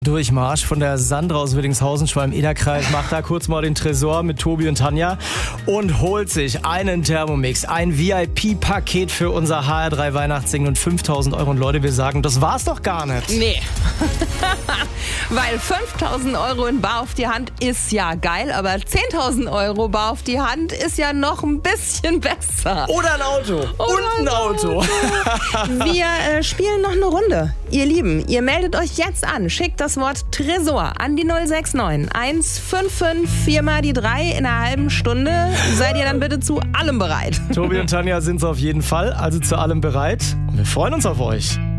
Durchmarsch von der Sandra aus Willingshausen, Schwalm-Eder-Kreis, macht da kurz mal den Tresor mit Tobi und Tanja und holt sich einen Thermomix, ein VIP-Paket für unser HR3 Weihnachtssingen und 5.000 Euro. Und Leute, wir sagen, das war's doch gar nicht. Nee. Weil 5.000 Euro in bar auf die Hand ist ja geil, aber 10.000 Euro bar auf die Hand ist ja noch ein bisschen besser. Oder ein Auto. Und ein Auto. Wir spielen noch eine Runde. Ihr Lieben, ihr meldet euch jetzt an. Schickt das Wort Tresor an die 069 155 4 mal die 3 in einer halben Stunde. Seid ihr dann bitte zu allem bereit? Tobi und Tanja sind es auf jeden Fall, also zu allem bereit. Und wir freuen uns auf euch.